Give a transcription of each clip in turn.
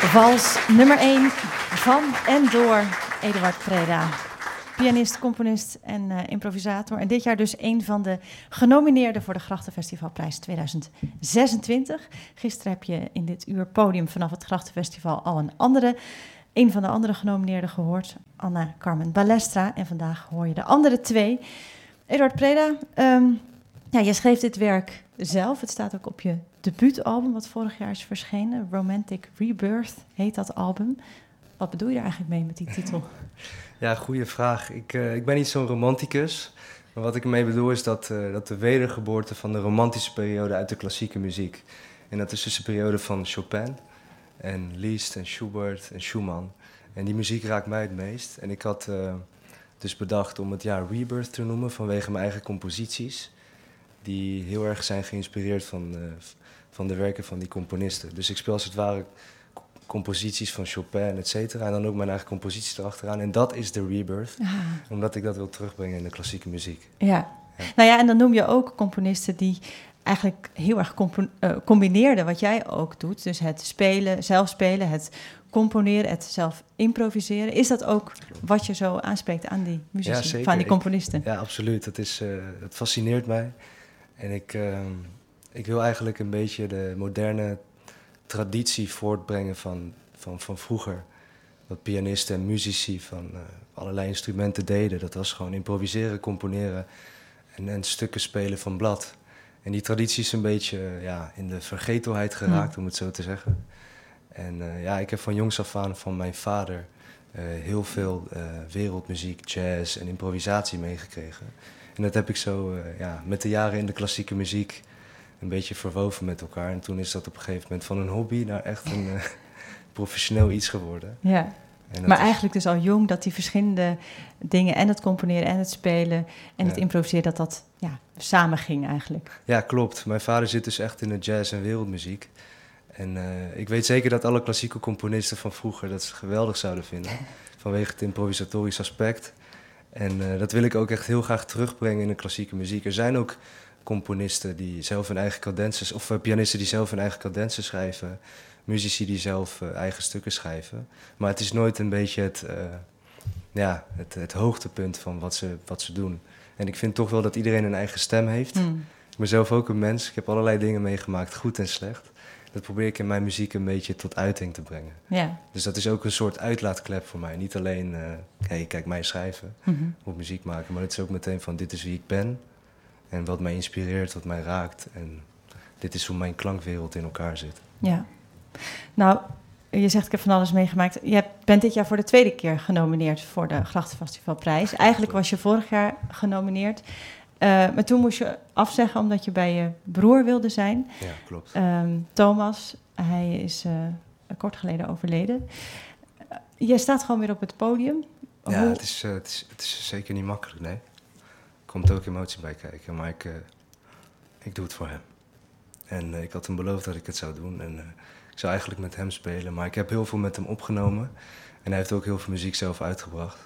Vals nummer 1 van en door Eduard Preda. Pianist, componist en improvisator. En dit jaar dus een van de genomineerden voor de Grachtenfestivalprijs 2026. Gisteren heb je in dit uur podium vanaf het Grachtenfestival al een van de andere genomineerden gehoord. Anna Carmen Balestra. En vandaag hoor je de andere twee. Eduard Preda, je schreef dit werk zelf. Het staat ook op je debuutalbum, wat vorig jaar is verschenen. Romantic Rebirth heet dat album. Wat bedoel je er eigenlijk mee met die titel? Ja, goede vraag. Ik ben niet zo'n romanticus. Maar wat ik ermee bedoel is dat de wedergeboorte van de romantische periode uit de klassieke muziek. En dat is dus de periode van Chopin en Liszt en Schubert en Schumann. En die muziek raakt mij het meest. En ik had dus bedacht om het jaar Rebirth te noemen vanwege mijn eigen composities. Die heel erg zijn geïnspireerd van de werken van die componisten. Dus ik speel als het ware composities van Chopin, et cetera. En dan ook mijn eigen composities erachteraan. En dat is de Rebirth. Ah. Omdat ik dat wil terugbrengen in de klassieke muziek. Ja. Nou ja, en dan noem je ook componisten die eigenlijk heel erg combineerden wat jij ook doet. Dus het spelen, zelf spelen, het componeren, het zelf improviseren. Is dat ook wat je zo aanspreekt aan die muzici, van die componisten? Ja, absoluut. Het fascineert mij. En ik wil eigenlijk een beetje de moderne traditie voortbrengen van vroeger. Wat pianisten en muzici van allerlei instrumenten deden. Dat was gewoon improviseren, componeren en stukken spelen van blad. En die traditie is een beetje in de vergetelheid geraakt, om het zo te zeggen. En ik heb van jongs af aan van mijn vader heel veel wereldmuziek, jazz en improvisatie meegekregen. En dat heb ik zo met de jaren in de klassieke muziek een beetje verwoven met elkaar. En toen is dat op een gegeven moment van een hobby naar echt een professioneel iets geworden. Ja, maar eigenlijk dus al jong dat die verschillende dingen en het componeren en het spelen en het improviseren, dat samen ging eigenlijk. Ja, klopt. Mijn vader zit dus echt in de jazz en wereldmuziek. En ik weet zeker dat alle klassieke componisten van vroeger dat ze geweldig zouden vinden. Vanwege het improvisatorisch aspect. En dat wil ik ook echt heel graag terugbrengen in de klassieke muziek. Er zijn ook componisten die zelf hun eigen cadences, of pianisten die zelf hun eigen cadences schrijven, muzici die zelf eigen stukken schrijven. Maar het is nooit een beetje het hoogtepunt van wat ze doen. En ik vind toch wel dat iedereen een eigen stem heeft. Ik ben zelf ook een mens, ik heb allerlei dingen meegemaakt, goed en slecht. Dat probeer ik in mijn muziek een beetje tot uiting te brengen. Ja. Dus dat is ook een soort uitlaatklep voor mij. Niet alleen, kijk mij schrijven of muziek maken, maar het is ook meteen van dit is wie ik ben. En wat mij inspireert, wat mij raakt. En dit is hoe mijn klankwereld in elkaar zit. Ja. Nou, je zegt ik heb van alles meegemaakt. Je bent dit jaar voor de tweede keer genomineerd voor de Grachtenfestivalprijs. Eigenlijk was je vorig jaar genomineerd. Maar toen moest je afzeggen omdat je bij je broer wilde zijn. Ja, klopt. Thomas, hij is kort geleden overleden. Je staat gewoon weer op het podium. Ja, het is zeker niet makkelijk, nee. Er komt ook emotie bij kijken, maar ik doe het voor hem. En ik had hem beloofd dat ik het zou doen. En ik zou eigenlijk met hem spelen, maar ik heb heel veel met hem opgenomen. En hij heeft ook heel veel muziek zelf uitgebracht.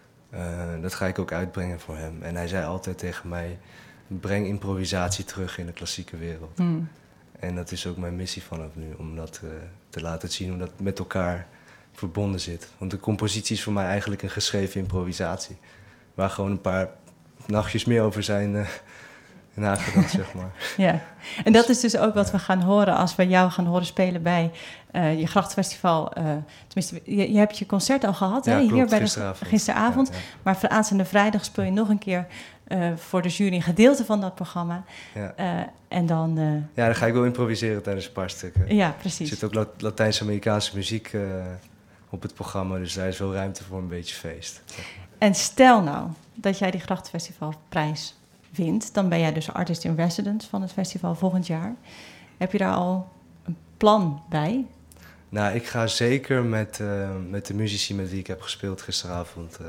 Dat ga ik ook uitbrengen voor hem. En hij zei altijd tegen mij, breng improvisatie terug in de klassieke wereld. En dat is ook mijn missie vanaf nu, om dat te laten zien, hoe dat met elkaar verbonden zit. Want de compositie is voor mij eigenlijk een geschreven improvisatie. Waar gewoon een paar nachtjes meer over zijn nagedacht, zeg maar. Ja, en dat is dus ook wat we gaan horen als we jou gaan horen spelen bij je Grachtenfestival. Tenminste, je hebt je concert al gehad, ja, hè? Klopt, Hier bij gisteravond. Ja. Maar voor aanstaande vrijdag speel je nog een keer voor de jury een gedeelte van dat programma. Ja. En dan... dan ga ik wel improviseren tijdens een paar stukken. Ja, precies. Er zit ook Latijns-Amerikaanse muziek op het programma, dus daar is wel ruimte voor een beetje feest. Zeg maar. En stel nou dat jij die Grachtenfestivalprijs wint, dan ben jij dus artist in residence van het festival volgend jaar. Heb je daar al een plan bij? Nou, ik ga zeker met de muzici met wie ik heb gespeeld gisteravond.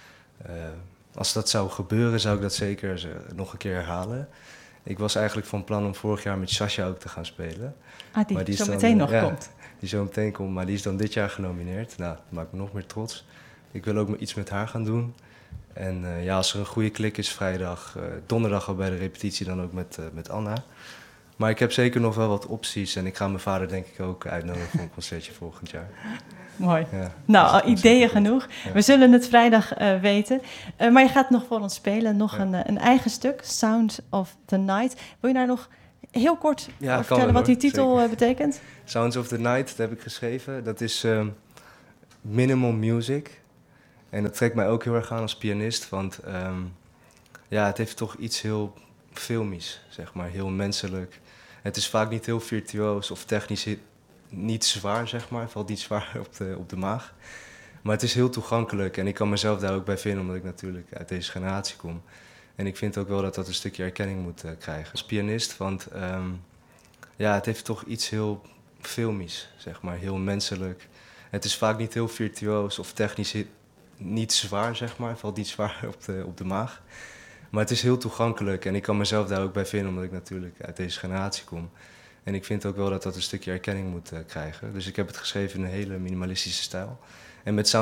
Als dat zou gebeuren, zou ik dat zeker nog een keer herhalen. Ik was eigenlijk van plan om vorig jaar met Sasha ook te gaan spelen. Die zo meteen nog komt. Die zo meteen komt, maar die is dan dit jaar genomineerd. Nou, dat maakt me nog meer trots. Ik wil ook iets met haar gaan doen. En als er een goede klik is vrijdag, donderdag al bij de repetitie, dan ook met Anna. Maar ik heb zeker nog wel wat opties en ik ga mijn vader denk ik ook uitnodigen voor een concertje volgend jaar. Mooi. Ja, Nou, dus al ideeën genoeg. Ja. We zullen het vrijdag weten. Maar je gaat nog voor ons spelen. Nog Ja. een eigen stuk, Sound of the Night. Wil je daar nog heel kort Ja, vertellen wel, wat die hoor. titel Zeker. betekent? Sounds of the Night, dat heb ik geschreven. Dat is minimal music. En dat trekt mij ook heel erg aan als pianist, want ja, het heeft toch iets heel filmisch, zeg maar, heel menselijk. Het is vaak niet heel virtuoos of technisch niet zwaar, zeg maar. Het valt niet zwaar op de maag. Maar het is heel toegankelijk en ik kan mezelf daar ook bij vinden, omdat ik natuurlijk uit deze generatie kom. En ik vind ook wel dat dat een stukje erkenning moet krijgen als pianist, want ja, het heeft toch iets heel filmisch, zeg maar, heel menselijk. Het is vaak niet heel virtuoos of technisch niet zwaar, zeg maar. Het valt niet zwaar op de maag. Maar het is heel toegankelijk en ik kan mezelf daar ook bij vinden, omdat ik natuurlijk uit deze generatie kom. En ik vind ook wel dat dat een stukje erkenning moet krijgen. Dus ik heb het geschreven in een hele minimalistische stijl. En met